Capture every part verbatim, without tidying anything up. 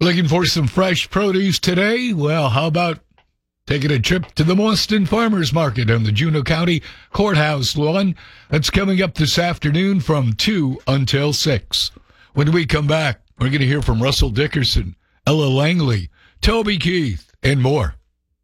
Looking for some fresh produce today? Well, how about taking a trip to the Boston Farmers Market on the Juneau County Courthouse lawn? That's coming up this afternoon from two until six. When we come back, we're going to hear from Russell Dickerson, Ella Langley, Toby Keith, and more.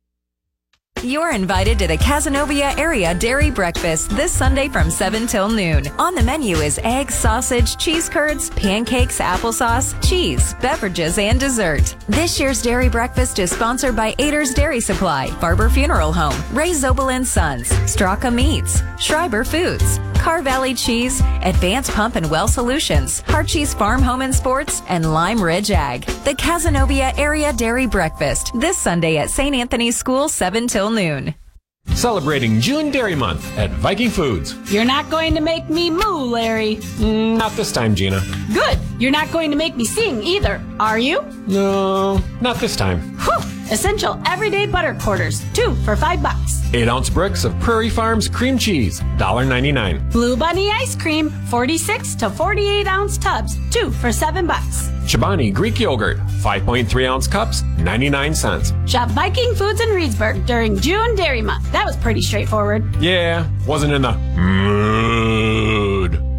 You're invited to the Cazenovia Area Dairy Breakfast this Sunday from seven till noon. On the menu is eggs, sausage, cheese curds, pancakes, applesauce, cheese, beverages, and dessert. This year's Dairy Breakfast is sponsored by Ader's Dairy Supply, Barber Funeral Home, Ray Zobel and Sons, Straka Meats, Schreiber Foods, Car Valley Cheese, Advanced Pump and Well Solutions, Harcheese Farm Home and Sports, and Lime Ridge Ag. The Cazenovia Area Dairy Breakfast this Sunday at Saint Anthony's School, seven till noon. Celebrating June Dairy Month at Viking Foods. You're not going to make me moo, Larry. Mm, not this time, Gina. Good. You're not going to make me sing either, are you? No, not this time. Whew. Essential everyday butter quarters, two for five bucks. Eight ounce bricks of Prairie Farms cream cheese, one dollar ninety-nine. Blue Bunny ice cream, forty-six to forty-eight ounce tubs, two for seven bucks. Chobani Greek yogurt, five point three ounce cups, ninety-nine cents. Shop Viking Foods in Reedsburg during June Dairy Month. That was pretty straightforward. Yeah, wasn't in the mood.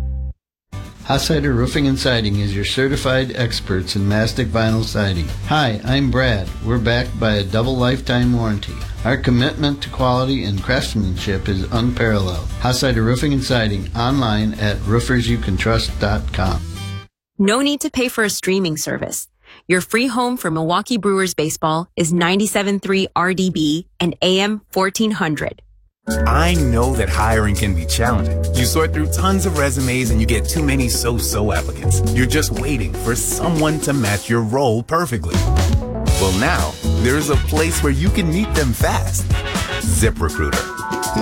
Hossider Roofing and Siding is your certified experts in mastic vinyl siding. Hi, I'm Brad. We're backed by a double lifetime warranty. Our commitment to quality and craftsmanship is unparalleled. Hossider Roofing and Siding, online at roofers you can trust dot com. No need to pay for a streaming service. Your free home for Milwaukee Brewers baseball is ninety-seven point three R D B and A M fourteen hundred. I know that hiring can be challenging. You sort through tons of resumes and you get too many so-so applicants. You're just waiting for someone to match your role perfectly. Well, now, there's a place where you can meet them fast. ZipRecruiter.